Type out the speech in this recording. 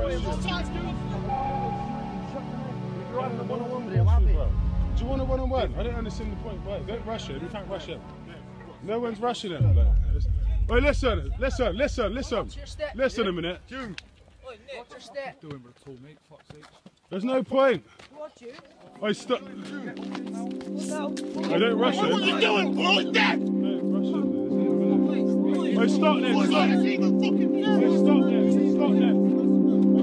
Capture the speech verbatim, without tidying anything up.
Do you want a one-on-one? I don't understand the point. Why? Don't rush him. You can't rush him. No one's rushing him. Like, wait, listen, listen, listen, listen. Listen a minute. June. What's your step? Doing with a tool, mate. Fuck's sake. There's no point. What, you? I stop. No. I don't rush him. What are you doing, boy? That! Don't rush him. I stop there. Stop. What is even fucking Stop there. Stop there.